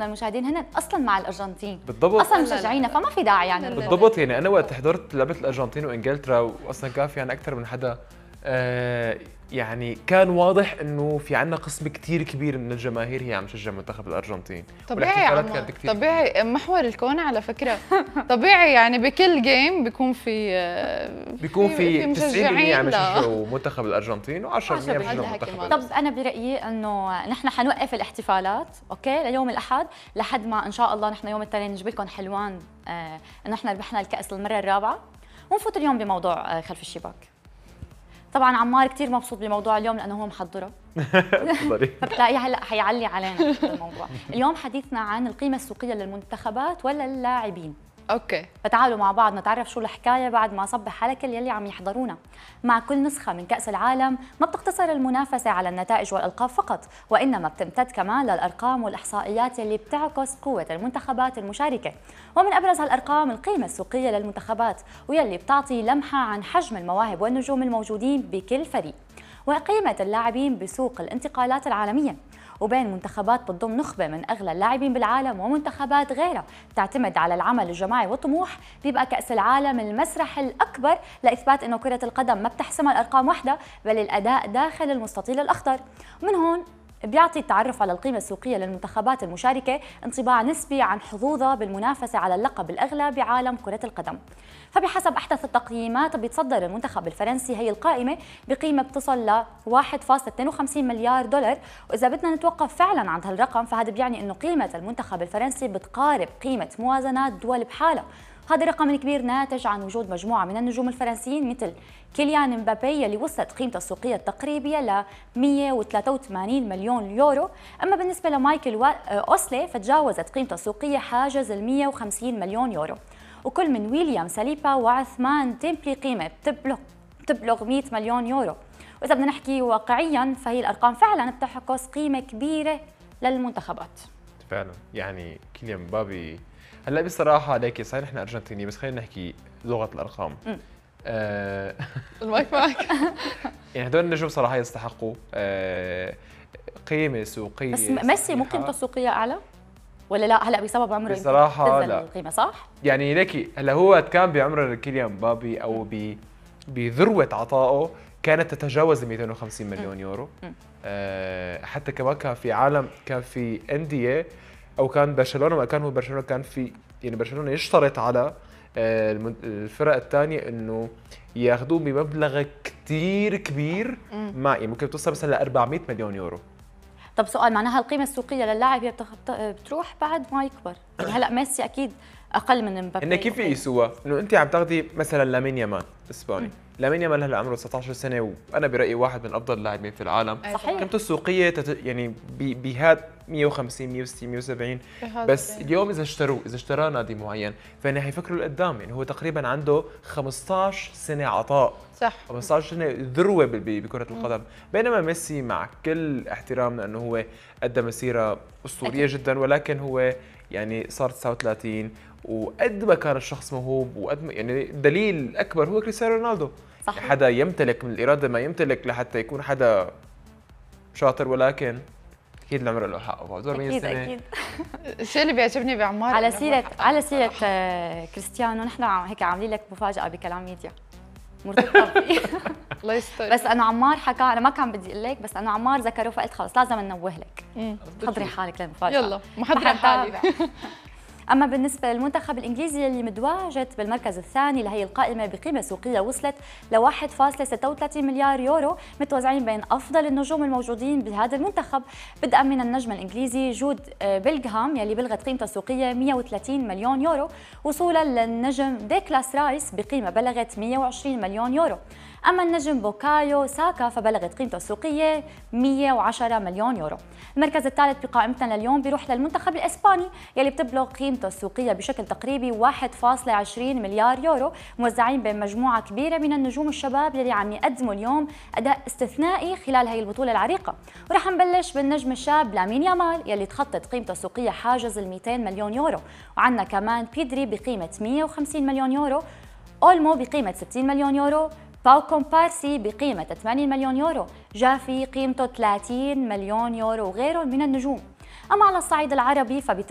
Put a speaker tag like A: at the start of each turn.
A: قلنا المشاهدين هن اصلا مع الارجنتين
B: بالضبط،
A: اصلا مشجعينها، فما في داعي يعني.
B: بالضبط. يعني انا وقت حضرت لعبه الارجنتين وانجلترا، واصلا كان في عنا اكثر من حدا، يعني كان واضح انه في عنا قسم كثير كبير من الجماهير هي عم تشجع منتخب الارجنتين.
C: طبيعي طبيعي محور الكون على فكره. طبيعي يعني بكل جيم بيكون في
B: 90% عم يشجعوا منتخب الارجنتين و10% عم يشجعوا منتخب.
A: طب انا برايي انه نحن حنوقف الاحتفالات اوكي ليوم الاحد، لحد ما ان شاء الله نحن يوم الثاني نجيب لكم حلوان انه نحن ربحنا الكاس للمره الرابعه، ونفوت اليوم بموضوع خلف الشباك. طبعا عمار كثير مبسوط بموضوع اليوم لانه هو محضره. فبتلاقيه هلا حيعلي علينا الموضوع. اليوم حديثنا عن القيمه السوقيه للمنتخبات ولا اللاعبين.
C: اوكي،
A: فتعالوا مع بعض نتعرف شو الحكايه بعد ما صبح على كل يلي عم يحضرونا. مع كل نسخه من كاس العالم ما بتقتصر المنافسه على النتائج والالقاب فقط، وانما بتمتد كمان للارقام والاحصائيات يلي بتعكس قوه المنتخبات المشاركه. ومن ابرز هالارقام القيمه السوقيه للمنتخبات، ويلي بتعطي لمحه عن حجم المواهب والنجوم الموجودين بكل فريق، وقيمه اللاعبين بسوق الانتقالات العالميه، وبين منتخبات بتضم نخبة من أغلى اللاعبين بالعالم ومنتخبات غيرها تعتمد على العمل الجماعي والطموح. بيبقى كأس العالم المسرح الأكبر لإثبات أنه كرة القدم ما بتحسمها الأرقام وحدة بل الأداء داخل المستطيل الأخضر. ومن هون بيعطي التعرف على القيمة السوقية للمنتخبات المشاركة انطباع نسبي عن حظوظها بالمنافسة على اللقب الأغلى بعالم كرة القدم. فبحسب أحدث التقييمات بيتصدر المنتخب الفرنسي هي القائمة بقيمة بتصل ل 1.52 مليار دولار، وإذا بدنا نتوقف فعلا عند هالرقم فهذا بيعني إنه قيمة المنتخب الفرنسي بتقارب قيمة موازنات دول بحالها. هذا الرقم الكبير ناتج عن وجود مجموعة من النجوم الفرنسيين مثل كيليان مبابي يلي وصلت قيمته السوقية التقريبية ل 183 مليون يورو، أما بالنسبة لمايكل أوسلي فتجاوزت قيمته السوقية حاجز ال 150 مليون يورو. وكل من ويليام ساليبا وعثمان ديمبلي قيمة بتبلغ 100 مليون يورو. وإذا بدنا نحكي واقعيا فهي الأرقام فعلا بتعكس قيمة كبيرة للمنتخبات.
B: فعلا يعني كيليان مبابي هلا بصراحة عليك صحيح نحن أرجنتيني بس خلينا نحكي لغة الأرقام.
C: المايك معك.
B: يعني هدول النجوم صراحة يستحقوا قيمة سوقية.
A: بس ميسي مو قيمته السوقية أعلى؟ ولا لا هلا بسبب عمره
B: بصراحة لا
A: القيمة صح؟
B: يعني ليكي هلا هو كان بعمر كيليان مبابي أو بذروة عطائه كانت تتجاوز 250 مليون يورو. حتى كمان كان في عالم كان في أندية او كان برشلونه ما كان هو برشلونه كان في يعني برشلونه يشترط على الفرق الثانيه انه ياخذوه بمبلغ كثير كبير مع يعني ممكن توصل مثلا ل 400 مليون يورو.
A: طب سؤال، معناها القيمه السوقيه للاعب بتروح بعد ما يكبر؟ يعني هلا ميسي اكيد اقل من مبابي.
B: انه كيف يسوى؟ انه انت عم تاخذي مثلا لامين يامال اسباني، لامين يامال هلا عمره 19 سنه وانا برايي واحد من افضل اللاعبين في العالم.
A: صحيح.
B: قيمته السوقيه يعني بهاد 150 160 170 بس اليوم اذا اشتراه نادي معين فانه حيفكروا لقدام. يعني هو تقريبا عنده 15 سنه عطاء،
C: صح،
B: 15 سنه ذروه بكره القدم. بينما ميسي مع كل احترامنا انه هو قدم مسيره اسطوريه جدا، ولكن هو يعني صار 39 وقد ما كان الشخص موهوب وقد ما يعني الدليل الاكبر هو كريستيانو رونالدو.
A: صحيح.
B: حدا يمتلك من الاراده ما يمتلك لحتى يكون حدا شاطر، ولكن اكيد العمر له حقه بعد 40 سنه.
A: اكيد
C: الشيء اللي بيعجبني بعمار
A: على سيره كريستيانو، نحن هيك عاملين لك مفاجاه بكلام ميديا مرتبطه فيه.
C: الله يستر.
A: بس انه عمار حكى، انا ما كان بدي اقول لك بس انه عمار ذكره فقلت خلص لازم ننوه لك. حضري حالك للمفاجاه.
C: يلا محضره حالي.
A: أما بالنسبة للمنتخب الإنجليزي اللي متواجد بالمركز الثاني لهي القائمة بقيمة سوقية وصلت ل 1.36 مليار يورو، متوزعين بين أفضل النجوم الموجودين بهذا المنتخب، بدءا من النجم الإنجليزي جود بيلغهام يلي بلغت قيمته السوقية 130 مليون يورو، وصولا للنجم ديكلاس رايس بقيمة بلغت 120 مليون يورو. أما النجم بوكايو ساكا فبلغت قيمته السوقية 110 مليون يورو. المركز الثالث بقائمتنا لليوم بيروح للمنتخب الإسباني يلي بتبلغ قيمته السوقية بشكل تقريبي 1.20 مليار يورو، موزعين بين مجموعة كبيرة من النجوم الشباب يلي عم يقدموا اليوم أداء استثنائي خلال هي البطولة العريقة. ورح نبلش بالنجم الشاب لامين يامال يلي تخطت قيمته السوقية حاجز ال 200 مليون يورو، وعندنا كمان بيدري بقيمة 150 مليون يورو، أولمو بقيمة 60 مليون يورو، باو كومبارسي بقيمة 80 مليون يورو، جافي قيمته 30 مليون يورو وغيرهم من النجوم. أما على الصعيد العربي